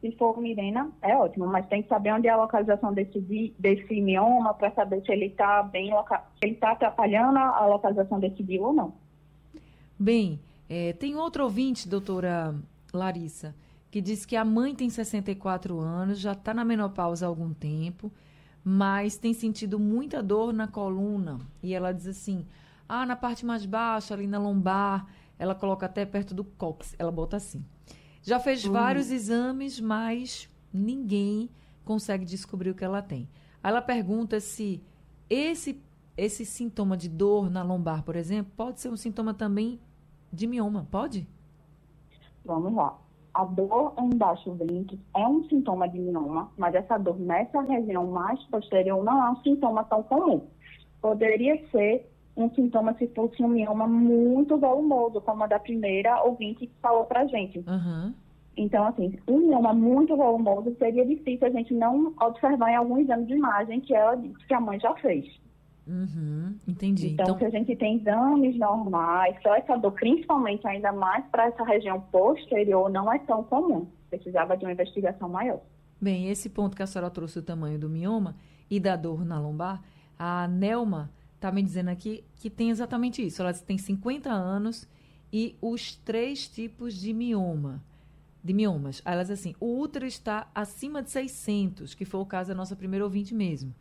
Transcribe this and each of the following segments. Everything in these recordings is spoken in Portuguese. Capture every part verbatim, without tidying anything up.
Se for Mirena, é ótimo, mas tem que saber onde é a localização desse, di- desse mioma para saber se ele está bem, loca- se ele está atrapalhando a a localização desse bio ou não. Bem, é, tem outro ouvinte, doutora Larissa, que diz que a mãe tem sessenta e quatro anos, já está na menopausa há algum tempo, mas tem sentido muita dor na coluna. E ela diz assim, ah, na parte mais baixa, ali na lombar, ela coloca até perto do cóccix, ela bota assim. Já fez vários exames, mas ninguém consegue descobrir o que ela tem. Aí ela pergunta se esse, esse sintoma de dor na lombar, por exemplo, pode ser um sintoma também de mioma, pode? Vamos lá. A dor embaixo do ventre é um sintoma de mioma, mas essa dor nessa região mais posterior não é um sintoma tão comum. Poderia ser um sintoma se fosse um mioma muito volumoso, como a da primeira ouvinte que falou pra gente. Aham. Então, assim, um mioma muito volumoso seria difícil a gente não observar em algum exame de imagem que ela disse que a mãe já fez. Uhum, entendi. Então, Então, se a gente tem exames normais, só essa dor, principalmente ainda mais para essa região posterior, não é tão comum. Precisava de uma investigação maior. bem, esse ponto que a senhora trouxe, o tamanho do mioma e da dor na lombar, a Nelma está me dizendo aqui que tem exatamente isso. Ela tem cinquenta anos e os três tipos de mioma, de miomas. Aí ela diz assim, o útero está acima de seiscentos, que foi o caso da nossa primeira ouvinte mesmo.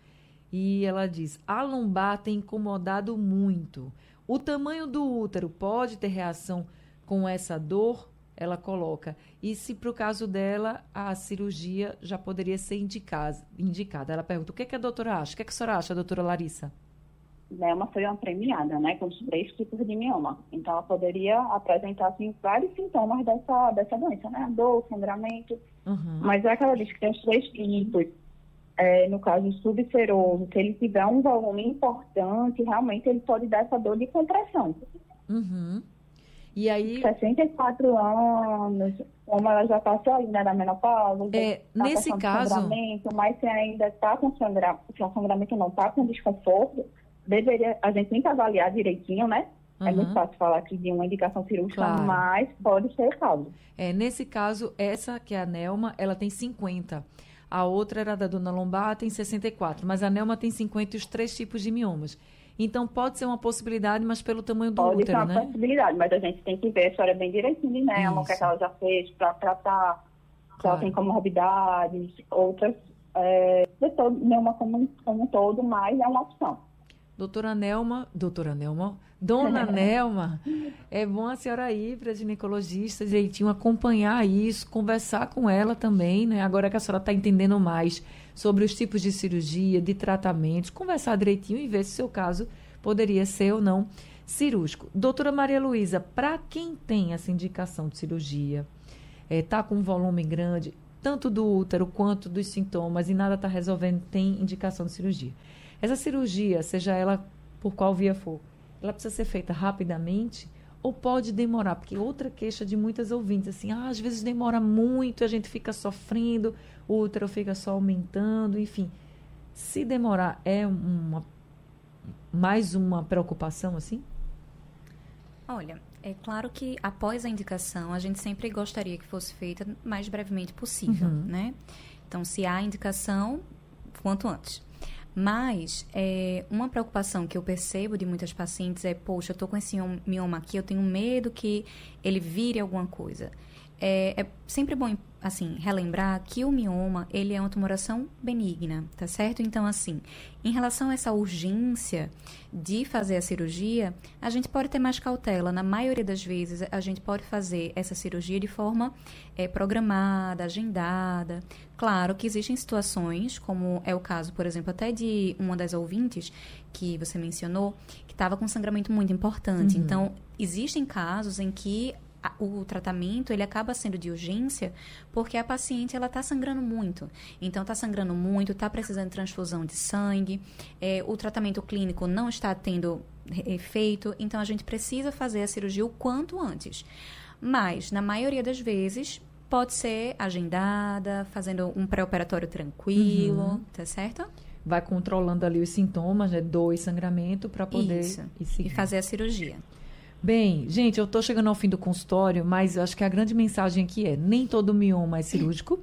E ela diz, a lombar tem incomodado muito. O tamanho do útero pode ter reação com essa dor? Ela coloca. E se para o caso dela, a cirurgia já poderia ser indicada. indicada. Ela pergunta, o que, é que a doutora acha? O que, é que a senhora acha, doutora Larissa? Nelma foi uma premiada, né, com os três tipos de mioma. Então, ela poderia apresentar, assim, vários sintomas dessa, dessa doença, né? Dor, sangramento. Uhum. Mas é que ela diz que tem os três tipos. É, no caso subseroso, se ele tiver um volume importante, realmente ele pode dar essa dor de compressão. Uhum. E aí, sessenta e quatro anos, como ela já passou ali, né, da menopausa, É, tá nesse passando caso- sangramento, mas se ainda está com sangramento, se o sangramento não está com desconforto, deveria, a gente tem que avaliar direitinho, né? É Uhum. muito fácil falar aqui de uma indicação cirúrgica, Claro. mas pode ser o caso. é, nesse caso, essa que é a Nelma, ela tem cinquenta. A outra era da dona lombar, tem sessenta e quatro. Mas a Nelma tem cinquenta e os três tipos de miomas. Então, pode ser uma possibilidade, mas pelo tamanho do Pode ser útero, uma né? possibilidade, mas a gente tem que ver a história bem direitinho de Nelma, o que, é que Isso. ela já fez para tratar, se Claro. ela tem comorbidades, outras, é, de todo, Nelma como, como um todo, mas é uma opção. Doutora Nelma, doutora Nelma, dona Nelma, é bom a senhora ir para a ginecologista direitinho, acompanhar isso, conversar com ela também, né? Agora que a senhora está entendendo mais sobre os tipos de cirurgia, de tratamentos, conversar direitinho e ver se o seu caso poderia ser ou não cirúrgico. Doutora Maria Luísa, para quem tem essa indicação de cirurgia, está com um volume grande, tanto do útero quanto dos sintomas e nada está resolvendo, tem indicação de cirurgia. Essa cirurgia, seja ela por qual via for, ela precisa ser feita rapidamente ou pode demorar? Porque outra queixa de muitas ouvintes, assim, ah, às vezes demora muito, a gente fica sofrendo, o útero fica só aumentando, enfim. Se demorar, é uma, mais uma preocupação, assim? Olha, é claro que após a indicação, a gente sempre gostaria que fosse feita o mais brevemente possível, Uhum. né? Então, se há indicação, quanto antes. Mas, é, uma preocupação que eu percebo de muitas pacientes é, poxa, eu estou com esse mioma aqui, eu tenho medo que ele vire alguma coisa. É, é sempre bom, assim, relembrar que o mioma, ele é uma tumoração benigna, tá certo? Então, assim, em relação a essa urgência de fazer a cirurgia, a gente pode ter mais cautela. Na maioria das vezes, a gente pode fazer essa cirurgia de forma é, programada, agendada. Claro que existem situações, como é o caso, por exemplo, até de uma das ouvintes que você mencionou, que estava com sangramento muito importante. Uhum. Então, existem casos em que o tratamento ele acaba sendo de urgência porque a paciente ela está sangrando muito. Então, está sangrando muito, está precisando de transfusão de sangue, é, o tratamento clínico não está tendo efeito, então a gente precisa fazer a cirurgia o quanto antes. Mas, na maioria das vezes, pode ser agendada, fazendo um pré-operatório tranquilo, Uhum. tá certo? Vai controlando ali os sintomas, né? Dor e sangramento, para poder Isso, ir e seguindo. fazer a cirurgia. Bem, gente, eu estou chegando ao fim do consultório, mas eu acho que a grande mensagem aqui é, nem todo mioma é cirúrgico.